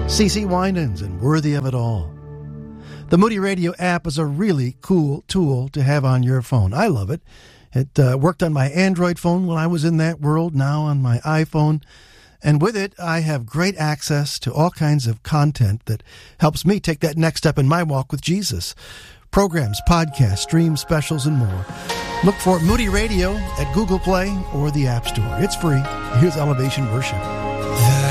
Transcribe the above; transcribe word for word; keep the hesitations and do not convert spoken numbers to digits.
C C Winans and Worthy of It All. The Moody Radio app is a really cool tool to have on your phone. I love it. It uh, worked on my Android phone when I was in that world, now on my iPhone. And with it, I have great access to all kinds of content that helps me take that next step in my walk with Jesus. Programs, podcasts, streams, specials, and more. Look for Moody Radio at Google Play or the App Store. It's free. Here's Elevation Worship.